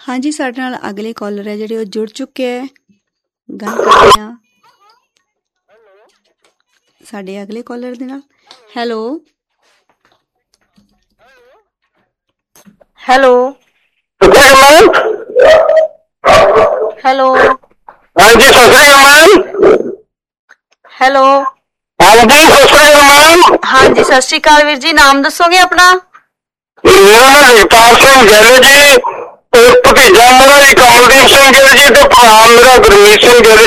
ਹਾਂਜੀ, ਸਾਡੇ ਨਾਲ ਅਗਲੇ ਕਾਲਰ ਹੈ ਜਿਹੜੇ ਉਹ ਜੁੜ ਚੁੱਕੇ ਹੈ। ਗੱਲ ਕਰਦੇ ਹਾਂ ਸਾਡੇ ਅਗਲੇ ਕਾਲਰ ਦੇ ਨਾਲ। ਹੈਲੋ ਹੈਲੋ ਹੈਲੋ ਹਾਂਜੀ, ਸਤਿ ਸ੍ਰੀ ਅਕਾਲ ਮੈਮ। ਹੈਲੋ ਹਾਂਜੀ, ਸਤਿ ਸ੍ਰੀ ਅਕਾਲ ਮੈਮ। ਹਾਂਜੀ, ਸਤਿ ਸ਼੍ਰੀ ਅਕਾਲ ਵੀਰ ਜੀ। ਨਾਮ ਦੱਸੋਗੇ ਆਪਣਾ? ਮੇਰਾ ਨਾਮ ਜਗਤਾਰ ਸਿੰਘ ਗਿੱਲ ਜੀ, ਤੇ ਭਤੀਜਾ ਮੇਰਾ ਜੀ ਕਮਲਦੀਪ ਸਿੰਘ ਗਿੱਲ ਜੀ, ਤੇ ਭਰਾ ਮੇਰਾ ਗੁਰਮੀਤ ਸਿੰਘ ਗਿੱਲ